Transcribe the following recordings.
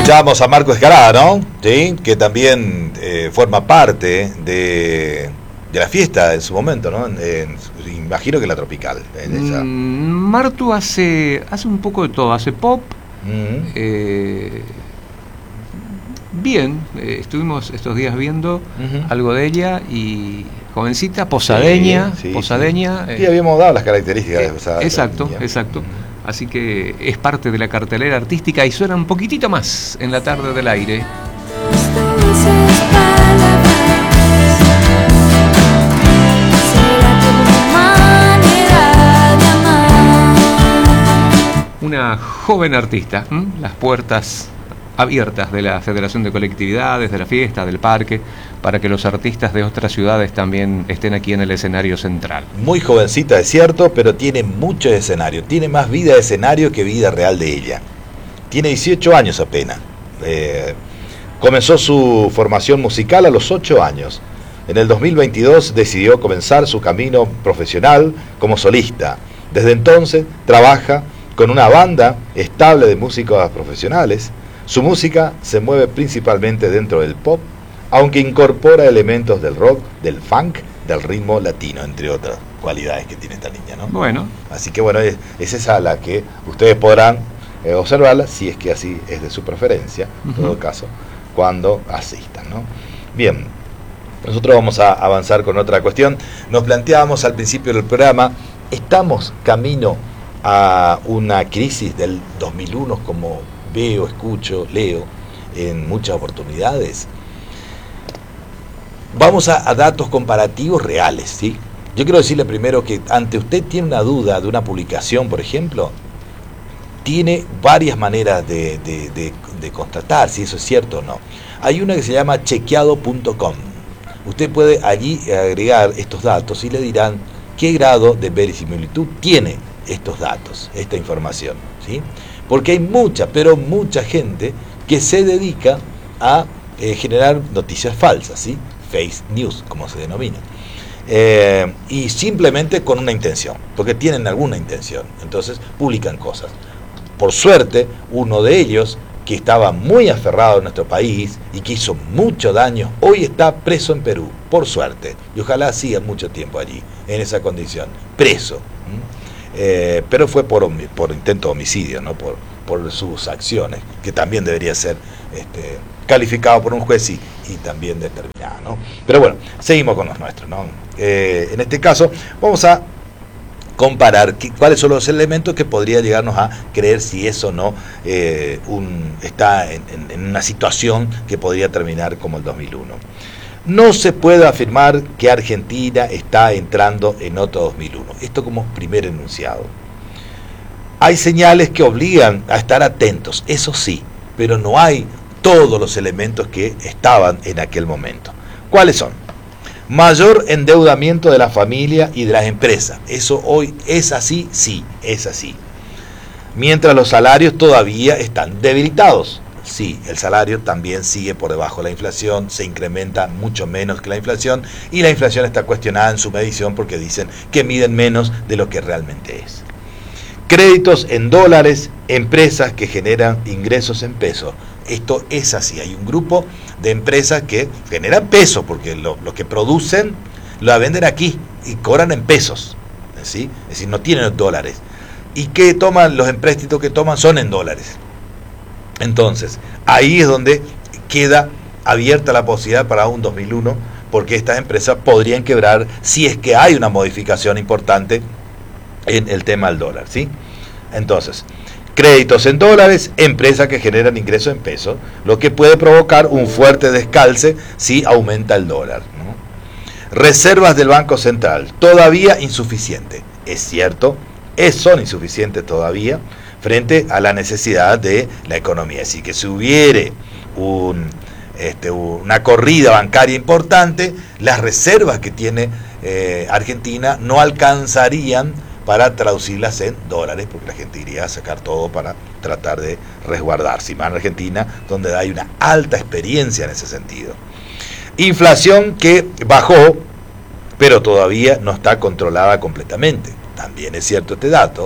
Escuchábamos a Marco Escarada, ¿no? Sí, que también forma parte de la fiesta en su momento, ¿no? Imagino que la Tropical. Martu hace un poco de todo, hace pop. Bien, estuvimos estos días viendo algo de ella y jovencita, posadeña. Sí, habíamos dado las características de Posada. Exacto. Así que es parte de la cartelera artística y suena un poquitito más en la tarde del aire. Una joven artista, las puertas abiertas de la Federación de Colectividades, de la fiesta, del parque, para que los artistas de otras ciudades también estén aquí en el escenario central. Muy jovencita, es cierto, pero tiene mucho escenario, tiene más vida de escenario que vida real de ella. Tiene 18 años apenas. Comenzó su formación musical a los 8 años. En el 2022 decidió comenzar su camino profesional como solista. Desde entonces trabaja con una banda estable de músicos profesionales. Su música se mueve principalmente dentro del pop, aunque incorpora elementos del rock, del funk, del ritmo latino, entre otras cualidades que tiene esta niña, ¿no? Bueno. Así que bueno, es esa la que ustedes podrán observarla, si es que así es de su preferencia, en todo caso, cuando asistan, ¿no? Bien, nosotros vamos a avanzar con otra cuestión. Nos planteábamos al principio del programa, estamos camino a una crisis del 2001, como veo, escucho, leo en muchas oportunidades. Vamos a datos comparativos reales, ¿sí? Yo quiero decirle primero que ante usted tiene una duda de una publicación, por ejemplo, tiene varias maneras de constatar si eso es cierto o no. Hay una que se llama chequeado.com. Usted puede allí agregar estos datos y le dirán qué grado de verisimilitud tiene estos datos, esta información, ¿sí? Porque hay mucha gente que se dedica a generar noticias falsas, ¿sí? Fake news, como se denomina. Y simplemente con una intención, porque tienen alguna intención, entonces publican cosas. Por suerte, uno de ellos, que estaba muy aferrado a nuestro país y que hizo mucho daño, hoy está preso en Perú, por suerte, y ojalá siga mucho tiempo allí, en esa condición, preso. Pero fue por intento de homicidio, ¿no? Por sus acciones, que también debería ser calificado por un juez y también determinado, ¿no? Pero bueno, seguimos con los nuestros, ¿no? En este caso vamos a comparar cuáles son los elementos que podría llegarnos a creer si eso o no está en una situación que podría terminar como el 2001. No se puede afirmar que Argentina está entrando en otro 2001. Esto como primer enunciado. Hay señales que obligan a estar atentos, eso sí, pero no hay todos los elementos que estaban en aquel momento. ¿Cuáles son? Mayor endeudamiento de la familia y de las empresas. Eso hoy es así, sí, es así. Mientras los salarios todavía están debilitados. Sí, el salario también sigue por debajo de la inflación, se incrementa mucho menos que la inflación y la inflación está cuestionada en su medición porque dicen que miden menos de lo que realmente es. Créditos en dólares, empresas que generan ingresos en pesos. Esto es así, hay un grupo de empresas que generan pesos porque lo que producen lo venden aquí y cobran en pesos, ¿sí? Es decir, no tienen dólares. ¿Y qué toman? Los empréstitos que toman son en dólares. Entonces, ahí es donde queda abierta la posibilidad para un 2001, porque estas empresas podrían quebrar si es que hay una modificación importante en el tema del dólar, ¿sí? Entonces, créditos en dólares, empresas que generan ingresos en pesos, lo que puede provocar un fuerte descalce si aumenta el dólar, ¿no? Reservas del Banco Central, todavía insuficiente, es cierto, son insuficientes todavía, frente a la necesidad de la economía. Así que si hubiere una corrida bancaria importante, las reservas que tiene Argentina no alcanzarían para traducirlas en dólares, porque la gente iría a sacar todo para tratar de resguardarse. Y más en Argentina, donde hay una alta experiencia en ese sentido. Inflación que bajó, pero todavía no está controlada completamente. También es cierto este dato,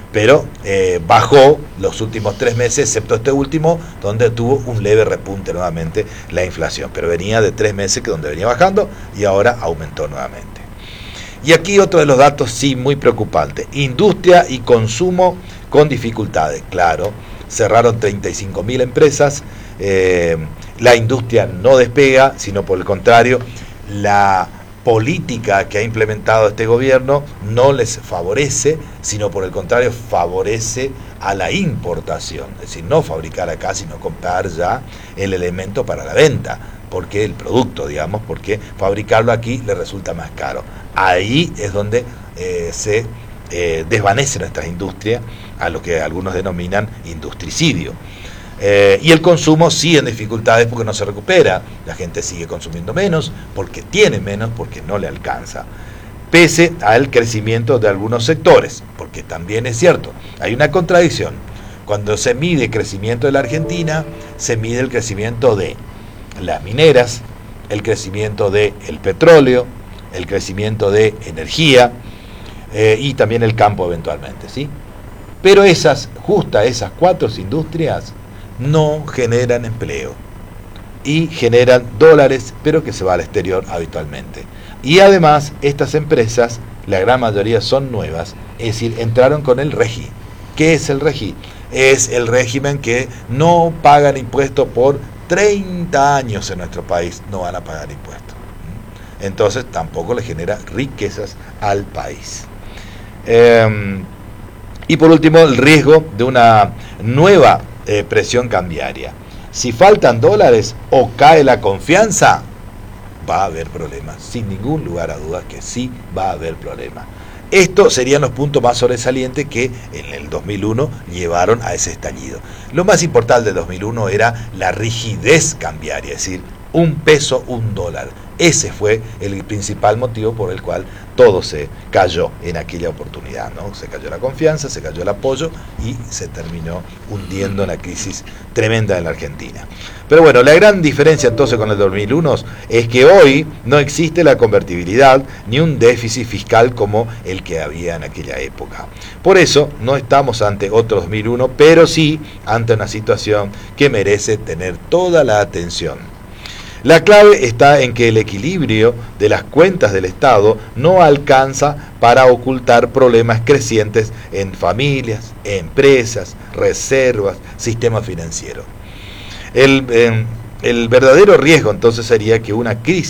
pero bajó los últimos 3 meses, excepto este último, donde tuvo un leve repunte nuevamente la inflación, pero venía de 3 meses que donde venía bajando y ahora aumentó nuevamente. Y aquí otro de los datos sí muy preocupante: industria y consumo con dificultades. Claro, cerraron 35.000 empresas, la industria no despega, sino por el contrario, la política que ha implementado este gobierno no les favorece, sino por el contrario favorece a la importación, es decir, no fabricar acá, sino comprar ya el elemento para la venta, porque el producto, digamos, porque fabricarlo aquí le resulta más caro. Ahí es donde se desvanece nuestra industria, a lo que algunos denominan industricidio. Y el consumo sigue en dificultades porque no se recupera, la gente sigue consumiendo menos, porque tiene menos, porque no le alcanza, pese al crecimiento de algunos sectores, porque también es cierto, hay una contradicción. Cuando se mide crecimiento de la Argentina, se mide el crecimiento de las mineras, el crecimiento del petróleo, el crecimiento de energía y también el campo eventualmente, ¿sí? Pero esas 4 industrias no generan empleo y generan dólares, pero que se va al exterior habitualmente. Y además estas empresas, la gran mayoría son nuevas, es decir, entraron con el REGI. ¿Qué es el REGI? Es el régimen que no pagan impuestos por 30 años en nuestro país, no van a pagar impuestos. Entonces tampoco le genera riquezas al país. Y por último, el riesgo de una nueva presión cambiaria. Si faltan dólares o cae la confianza, va a haber problemas, sin ningún lugar a dudas que sí va a haber problemas. Estos serían los puntos más sobresalientes que en el 2001 llevaron a ese estallido. Lo más importante del 2001 era la rigidez cambiaria, es decir, un peso, un dólar. Ese fue el principal motivo por el cual todo se cayó en aquella oportunidad, ¿no? Se cayó la confianza, se cayó el apoyo y se terminó hundiendo en la crisis tremenda en la Argentina. Pero bueno, la gran diferencia entonces con el 2001 es que hoy no existe la convertibilidad ni un déficit fiscal como el que había en aquella época. Por eso no estamos ante otro 2001, pero sí ante una situación que merece tener toda la atención. La clave está en que el equilibrio de las cuentas del Estado no alcanza para ocultar problemas crecientes en familias, empresas, reservas, sistema financiero. El verdadero riesgo entonces sería que una crisis